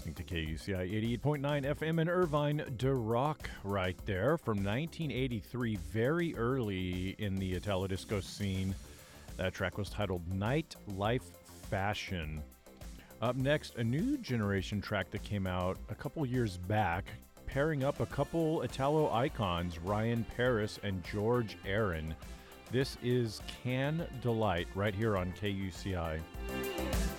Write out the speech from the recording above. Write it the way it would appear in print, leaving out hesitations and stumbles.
listening to KUCI 88.9 FM in Irvine. De Rock right there from 1983, very early in the Italo disco scene. That track was titled Night Life Fashion. Up next, a new generation track that came out a couple years back, pairing up a couple Italo icons, Ryan Paris and George Aaron. This is Can Delight right here on KUCI.